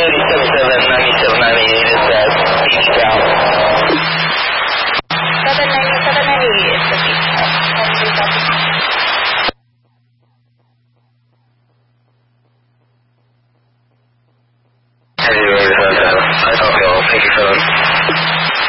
797-9798 is at Beach Town. 79798 is the Beach Town. Okay, thank you for that.